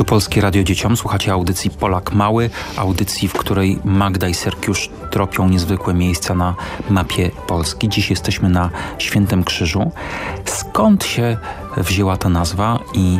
Tu Polskie Radio Dzieciom. Słuchacie audycji Polak Mały, audycji, w której Magda i Sergiusz tropią niezwykłe miejsca na mapie Polski. Dziś jesteśmy na Świętym Krzyżu. Skąd się wzięła ta nazwa i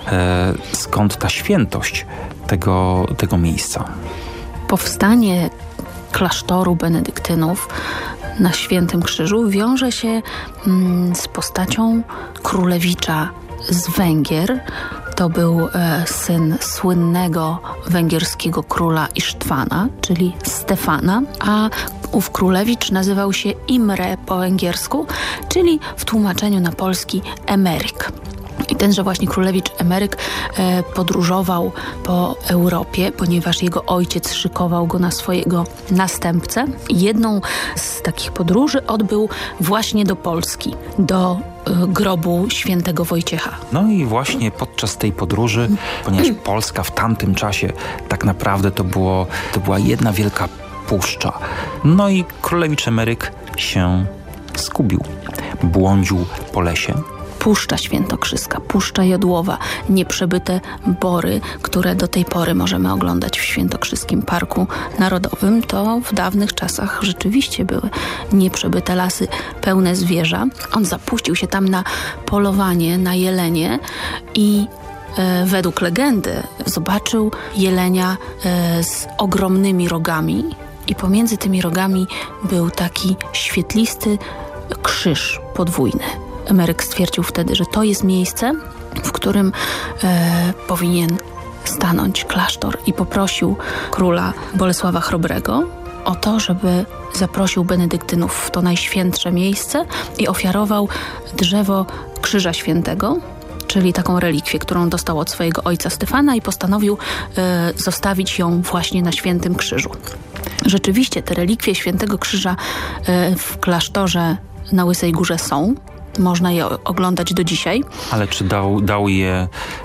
skąd ta świętość tego miejsca? Powstanie klasztoru benedyktynów na Świętym Krzyżu wiąże się z postacią królewicza z Węgier. To był syn słynnego węgierskiego króla Isztwana, czyli Stefana, a ów królewicz nazywał się Imre po węgiersku, czyli w tłumaczeniu na polski Emeryk. I tenże właśnie królewicz Emeryk podróżował po Europie, ponieważ jego ojciec szykował go na swojego następcę. Jedną z takich podróży odbył właśnie do Polski, do grobu świętego Wojciecha. No i właśnie podczas tej podróży, ponieważ Polska w tamtym czasie tak naprawdę to była jedna wielka puszcza. No i królewicz Emeryk się zgubił. Błądził po lesie. Puszcza Świętokrzyska, Puszcza Jodłowa, nieprzebyte bory, które do tej pory możemy oglądać w Świętokrzyskim Parku Narodowym, to w dawnych czasach rzeczywiście były nieprzebyte lasy pełne zwierza. On zapuścił się tam na polowanie, na jelenie i według legendy zobaczył jelenia z ogromnymi rogami i pomiędzy tymi rogami był taki świetlisty krzyż podwójny. Emeryk stwierdził wtedy, że to jest miejsce, w którym powinien stanąć klasztor i poprosił króla Bolesława Chrobrego o to, żeby zaprosił benedyktynów w to najświętsze miejsce i ofiarował drzewo Krzyża Świętego, czyli taką relikwię, którą dostał od swojego ojca Stefana i postanowił zostawić ją właśnie na Świętym Krzyżu. Rzeczywiście te relikwie Świętego Krzyża w klasztorze na Łysej Górze są. Można je oglądać do dzisiaj. Ale czy dał je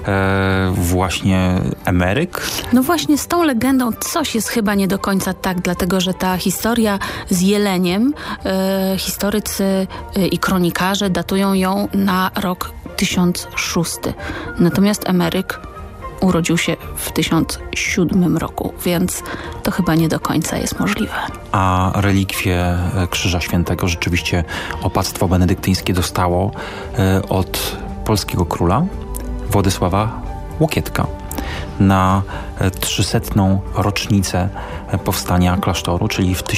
właśnie Emeryk? No właśnie z tą legendą coś jest chyba nie do końca tak, dlatego że ta historia z jeleniem, historycy i kronikarze datują ją na rok 1006. Natomiast Emeryk urodził się w 1007 roku, więc to chyba nie do końca jest możliwe. A relikwie Krzyża Świętego rzeczywiście opactwo benedyktyńskie dostało od polskiego króla Władysława Łokietka na 300. rocznicę powstania klasztoru, czyli w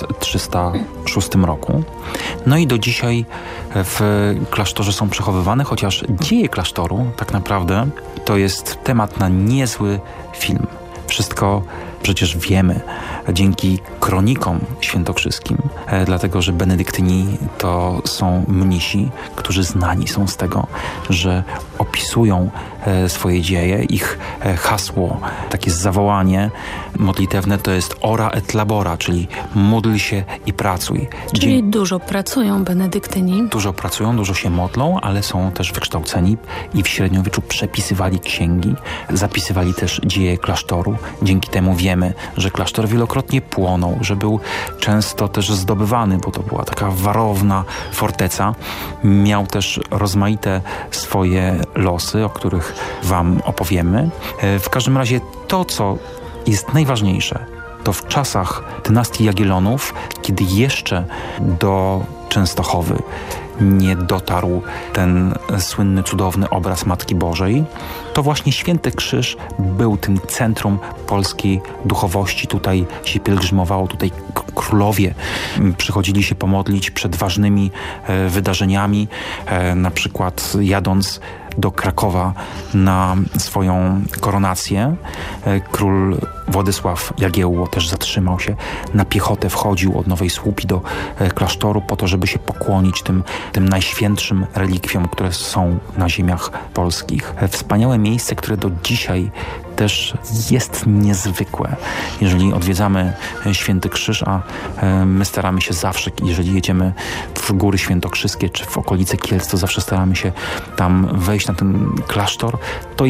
1306 roku. No i do dzisiaj w klasztorze są przechowywane, chociaż dzieje klasztoru tak naprawdę to jest temat na niezły film. Wszystko przecież wiemy dzięki kronikom świętokrzyskim, dlatego że benedyktyni to są mnisi, którzy znani są z tego, że opisują swoje dzieje. Ich hasło, takie zawołanie modlitewne to jest ora et labora, czyli módl się i pracuj. Czyli dużo pracują benedyktyni. Dużo pracują, dużo się modlą, ale są też wykształceni i w średniowieczu przepisywali księgi, zapisywali też dzieje klasztoru. Dzięki temu wiemy, że klasztor wielokrotnie płonął, że był często też zdobywany, bo to była taka warowna forteca. Miał też rozmaite swoje losy, o których wam opowiemy. W każdym razie to, co jest najważniejsze, to w czasach dynastii Jagiellonów, kiedy jeszcze do Częstochowy nie dotarł ten słynny, cudowny obraz Matki Bożej, to właśnie Święty Krzyż był tym centrum polskiej duchowości. Tutaj się pielgrzymowało, tutaj królowie przychodzili się pomodlić przed ważnymi wydarzeniami, na przykład jadąc do Krakowa na swoją koronację. Król Władysław Jagiełło też zatrzymał się, na piechotę wchodził od Nowej Słupi do klasztoru po to, żeby się pokłonić tym najświętszym relikwiom, które są na ziemiach polskich. Wspaniałe miejsce, które do dzisiaj też jest niezwykłe. Jeżeli odwiedzamy Święty Krzyż, a my staramy się zawsze, jeżeli jedziemy w Góry Świętokrzyskie czy w okolice Kielc, to zawsze staramy się tam wejść na ten klasztor, to